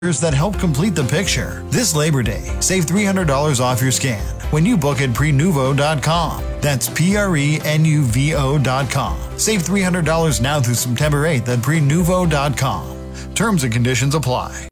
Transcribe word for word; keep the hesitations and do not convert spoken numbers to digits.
that help complete the picture. This Labor Day, save three hundred dollars off your scan when you book at prenuvo dot com. That's P R E N U V O dot com. Save three hundred dollars now through September eighth at prenuvo dot com. Terms and conditions apply.